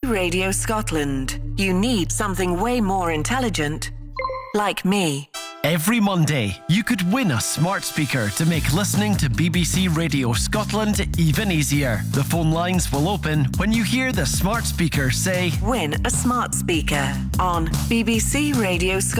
Radio Scotland. You need something way more intelligent. Like me. Every Monday, you could win a smart speaker to make listening to BBC Radio Scotland even easier. The phone lines will open when you hear the smart speaker say, "Win a smart speaker" on BBC Radio Scotland.